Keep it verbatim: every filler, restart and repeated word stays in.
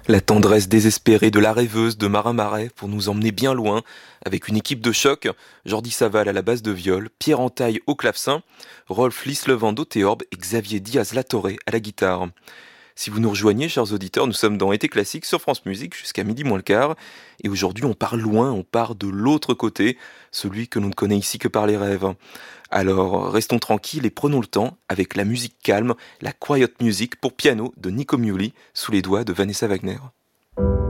La tendresse désespérée de la rêveuse de Marin Marais pour nous emmener bien loin, avec une équipe de choc, Jordi Saval à la basse de viol, Pierre Entaille au clavecin, Rolf Lislevand au théorbe et Xavier Diaz-Latorre à la guitare. Si vous nous rejoignez, chers auditeurs, nous sommes dans Été Classique sur France Musique jusqu'à midi moins le quart, et aujourd'hui on part loin, on part de l'autre côté, celui que l'on ne connaît ici que par les rêves. Alors restons tranquilles et prenons le temps avec la musique calme, la quiet music pour piano de Nico Muhly, sous les doigts de Vanessa Wagner.